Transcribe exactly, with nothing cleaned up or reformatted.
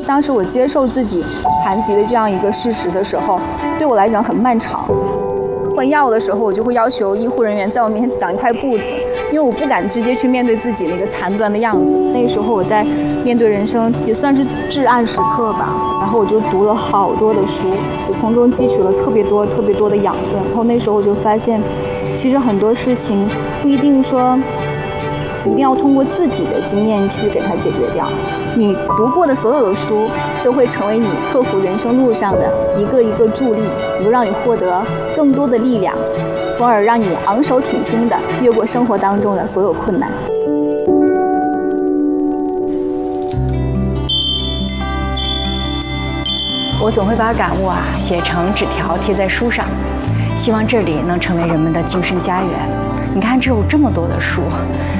当时我接受自己残疾的这样一个事实的时候，对我来讲很漫长。换药的时候，我就会要求医护人员在我面前挡一块布子，因为我不敢直接去面对自己那个残端的样子。那个时候我在面对人生，也算是至暗时刻吧。然后我就读了好多的书，我从中汲取了特别多、特别多的养分。然后那时候我就发现，其实很多事情不一定说一定要通过自己的经验去给它解决掉。你读过的所有的书，都会成为你克服人生路上的一个一个助力，能够让你获得更多的力量，从而让你昂首挺胸地越过生活当中的所有困难。 我总会把感悟啊写成纸条贴在书上，希望这里能成为人们的精神家园。你看，这有这么多的书。